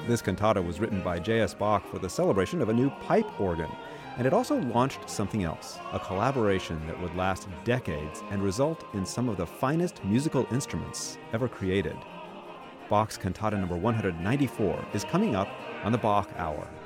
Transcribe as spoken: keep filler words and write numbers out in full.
This cantata was written by J S. Bach for the celebration of a new pipe organ, and it also launched something else, a collaboration that would last decades and result in some of the finest musical instruments ever created. Bach's Cantata number one hundred ninety-four is coming up on the Bach Hour.